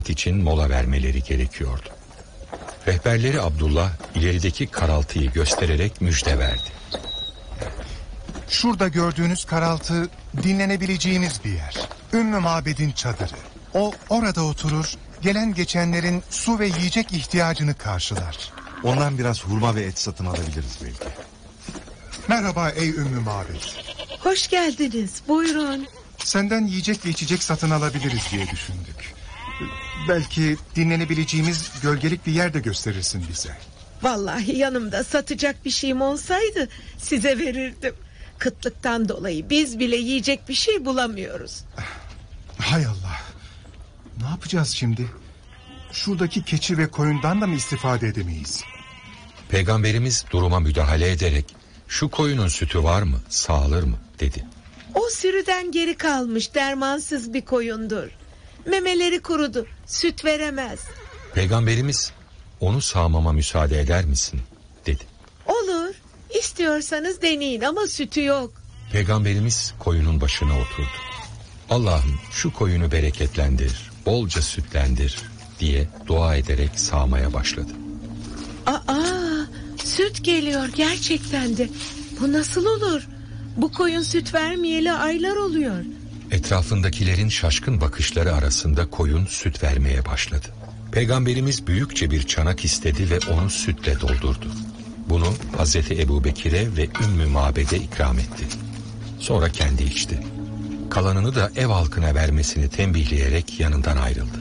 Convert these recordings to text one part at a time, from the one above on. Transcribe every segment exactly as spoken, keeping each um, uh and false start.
için mola vermeleri gerekiyordu. Rehberleri Abdullah ilerideki karaltıyı göstererek müjde verdi. Şurada gördüğünüz karaltı dinlenebileceğimiz bir yer. Ümmü Mabed'in çadırı. O orada oturur, gelen geçenlerin su ve yiyecek ihtiyacını karşılar. Ondan biraz hurma ve et satın alabiliriz belki. Merhaba ey Ümmü Mabed. Hoş geldiniz, buyurun. Senden yiyecek ve içecek satın alabiliriz diye düşündük. Belki dinlenebileceğimiz gölgelik bir yer de gösterirsin bize. Vallahi yanımda satacak bir şeyim olsaydı size verirdim. Kıtlıktan dolayı biz bile yiyecek bir şey bulamıyoruz. Hay Allah. Ne yapacağız şimdi? Şuradaki keçi ve koyundan da mı istifade edemeyiz? Peygamberimiz duruma müdahale ederek şu koyunun sütü var mı, sağılır mı dedi. O sürüden geri kalmış dermansız bir koyundur. Memeleri kurudu, süt veremez. Peygamberimiz onu sağmama müsaade eder misin dedi. Olur, istiyorsanız deneyin ama sütü yok. Peygamberimiz koyunun başına oturdu. Allah'ım şu koyunu bereketlendir, bolca sütlendir diye dua ederek sağmaya başladı. Aa, süt geliyor gerçekten de. Bu nasıl olur? Bu koyun süt vermeyeli aylar oluyor. Etrafındakilerin şaşkın bakışları arasında koyun süt vermeye başladı. Peygamberimiz büyükçe bir çanak istedi ve onu sütle doldurdu. Bunu Hazreti Ebubekir'e ve Ümmü Mabed'e ikram etti. Sonra kendi içti. Kalanını da ev halkına vermesini tembihleyerek yanından ayrıldı.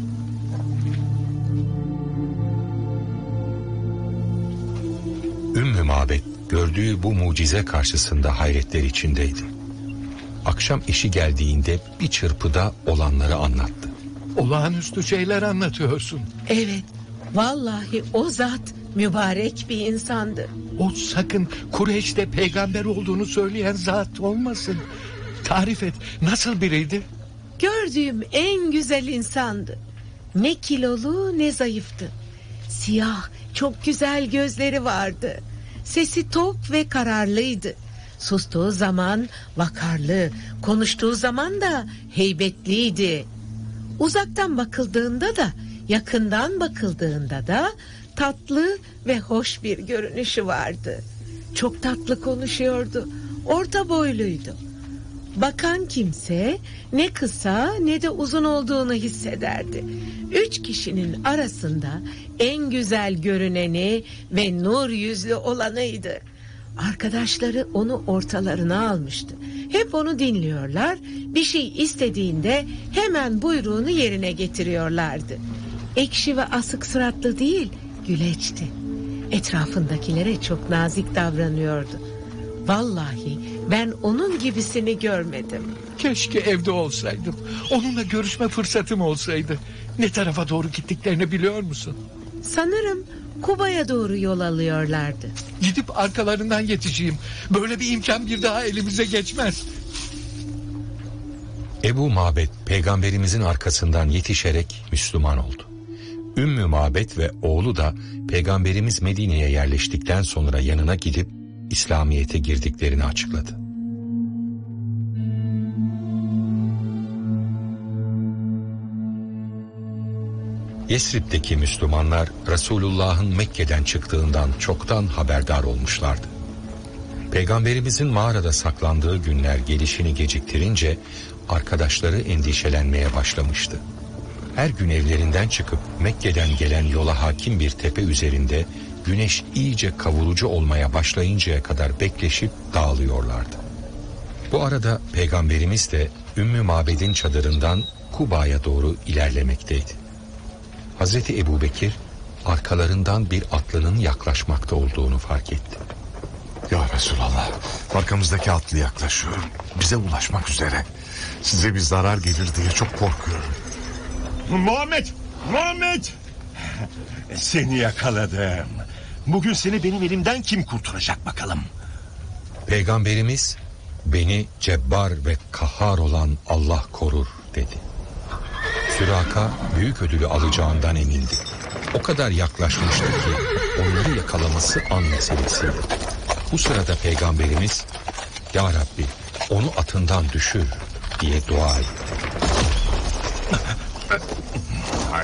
Ümmü Mabed gördüğü bu mucize karşısında hayretler içindeydi. Akşam eşi geldiğinde bir çırpıda olanları anlattı. Olağanüstü şeyler anlatıyorsun. Evet, vallahi o zat mübarek bir insandı. O sakın Kureyş'te peygamber olduğunu söyleyen zat olmasın. Tarif et, nasıl biriydi? Gördüğüm en güzel insandı. Ne kilolu ne zayıftı. Siyah, çok güzel gözleri vardı. Sesi tok ve kararlıydı. Sustuğu zaman vakarlı, konuştuğu zaman da heybetliydi. Uzaktan bakıldığında da, yakından bakıldığında da tatlı ve hoş bir görünüşü vardı. Çok tatlı konuşuyordu. Orta boyluydu. Bakan kimse ne kısa ne de uzun olduğunu hissederdi. Üç kişinin arasında en güzel görüneni ve nur yüzlü olanıydı. Arkadaşları onu ortalarına almıştı. Hep onu dinliyorlar, bir şey istediğinde hemen buyruğunu yerine getiriyorlardı. Ekşi ve asık suratlı değil, güleçti. Etrafındakilere çok nazik davranıyordu. Vallahi ben onun gibisini görmedim. Keşke evde olsaydım. Onunla görüşme fırsatım olsaydı. Ne tarafa doğru gittiklerini biliyor musun? Sanırım Kuba'ya doğru yol alıyorlardı. Gidip arkalarından yetişeyim. Böyle bir imkan bir daha elimize geçmez. Ebu Mabed peygamberimizin arkasından yetişerek Müslüman oldu. Ümmü Mabed ve oğlu da peygamberimiz Medine'ye yerleştikten sonra yanına gidip İslamiyet'e girdiklerini açıkladı. Yesrib'deki Müslümanlar Resulullah'ın Mekke'den çıktığından çoktan haberdar olmuşlardı. Peygamberimizin mağarada saklandığı günler gelişini geciktirince arkadaşları endişelenmeye başlamıştı. Her gün evlerinden çıkıp Mekke'den gelen yola hakim bir tepe üzerinde güneş iyice kavurucu olmaya başlayıncaya kadar bekleşip dağılıyorlardı. Bu arada Peygamberimiz de Ümmü Mabed'in çadırından Kuba'ya doğru ilerlemekteydi. Hazreti Ebubekir arkalarından bir atlının yaklaşmakta olduğunu fark etti. Ya Resulallah, arkamızdaki atlı yaklaşıyor. Bize ulaşmak üzere. Size bir zarar gelir diye çok korkuyorum. Muhammed! Muhammed! Seni yakaladım. Bugün seni benim elimden kim kurtaracak bakalım? Peygamberimiz beni cebbar ve kahhar olan Allah korur dedi. Süraka büyük ödülü alacağından emindi. O kadar yaklaşmıştı ki onları yakalaması an meselesiydi. Bu sırada Peygamberimiz "Ya Rabbi, onu atından düşür" diye dua etti.